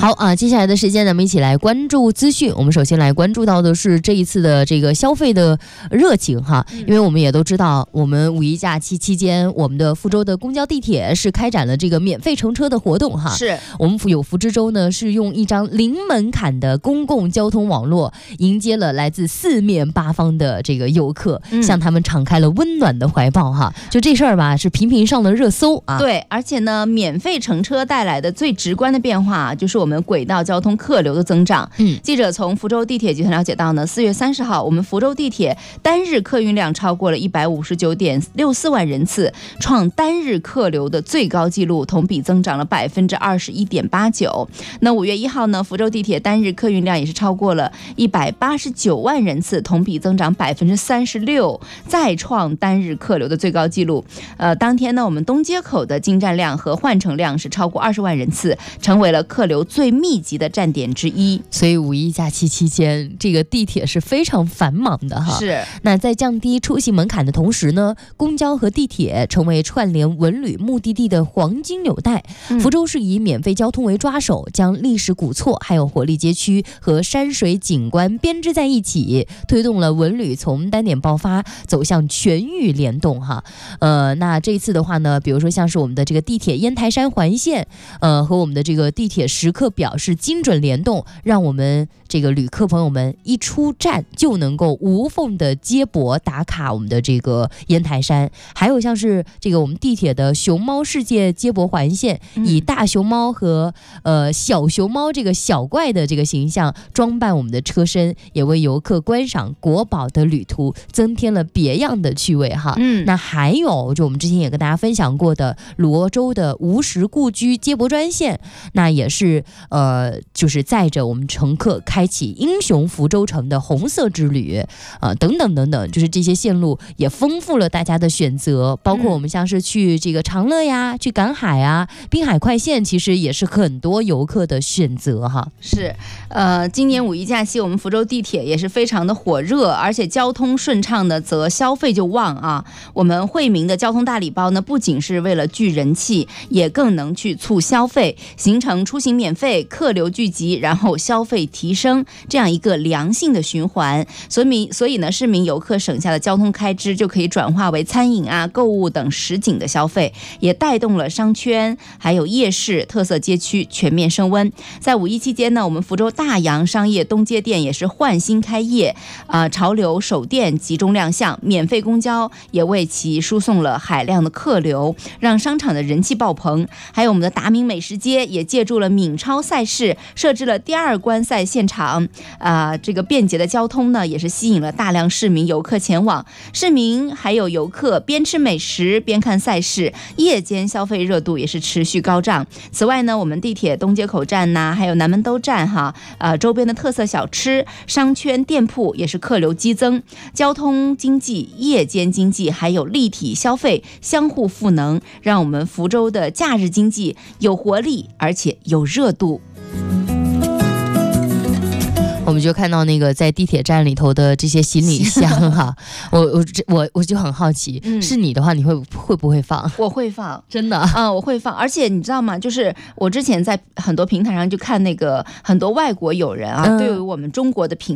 好啊，接下来的时间呢，我们一起来关注资讯。我们首先来关注到的是这一次的这个消费的热情哈，因为我们也都知道，我们五一假期期间，我们的福州的公交地铁是开展了这个免费乘车的活动哈。 是我们有福之州呢，是用一张零门槛的公共交通网络，迎接了来自四面八方的这个游客，向他们敞开了温暖的怀抱哈。就这事儿吧，是频频上了热搜啊。 对，而且呢，免费乘车带来的最直观的变化，就是我们轨道交通客流的增长。记者从福州地铁集团了解到呢，4月30号，我们福州地铁单日客运量超过了159.64万人次，创单日客流的最高纪录，同比增长了21.89%。那5月1号呢，福州地铁单日客运量也是超过了189万人次，同比增长36%，再创单日客流的最高纪录。当天呢，我们东街口的进站量和换乘量是超过20万人次，成为了客流最密集的站点之一。 所以五一假期期间，这个地铁是非常繁忙的哈。 是。 那在降低出行门槛的同时呢，公交和地铁成为串联文旅目的地的黄金纽带。福州是以免费交通为抓手，将历史古厝还有活力街区和山水景观编织在一起，推动了文旅从单点爆发走向全域联动哈。那这一次的话呢，比如说像是我们的这个地铁烟台山环线，和我们的这个地铁时刻表是精准联动，让我们这个旅客朋友们一出站就能够无缝的接驳打卡我们的这个烟台山。还有像是这个我们地铁的熊猫世界接驳环线，以大熊猫和小熊猫这个小怪的这个形象装扮我们的车身，也为游客观赏国宝的旅途增添了别样的趣味哈。那还有就我们之前也跟大家分享过的泸州的吴石故居接驳专线，那也是就是载着我们乘客开启英雄福州城的红色之旅，等等等等，就是这些线路也丰富了大家的选择，包括我们像是去这个长乐呀，去赶海啊，滨海快线其实也是很多游客的选择哈。 是，今年五一假期我们福州地铁也是非常的火热，而且交通顺畅的则消费就旺啊。我们惠民的交通大礼包呢，不仅是为了聚人气，也更能去促消费，形成出行免费、客流聚集，然后消费提升这样一个良性的循环。所以呢，市民游客省下的交通开支就可以转化为餐饮啊、购物等实景的消费，也带动了商圈还有夜市、特色街区全面升温。在五一期间呢，我们福州大洋商业东街店也是焕新开业，潮流首店集中亮相，免费公交也为其输送了海量的客流，让商场的人气爆棚。还有我们的达明美食街也借助了闽超赛事，设置了第二观赛现场，这个便捷的交通呢，也是吸引了大量市民游客前往。市民还有游客边吃美食边看赛事，夜间消费热度也是持续高涨。此外呢，我们地铁东街口站呐，还有南门兜站哈，周边的特色小吃、商圈店铺也是客流激增，交通经济、夜间经济还有立体消费相互赋能，让我们福州的假日经济有活力，而且有热度。 我们就看到那个在地铁站里头的这些行李箱哈，我就很好奇，是你的话你会不会放？ 我会放， 真的我会放。而且你知道吗？就是我之前在很多平台上就看那个很多外国友人啊，对于我们中国的评